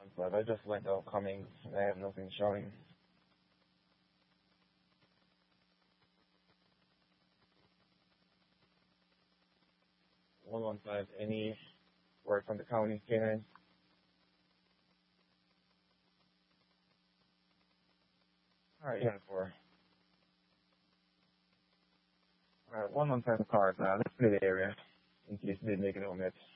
But I just went out coming and I have nothing showing. 115, any word from the county, K9? Alright, yeah, 4. Alright, 115 cars, let's play the area in case they didn't make it home yet.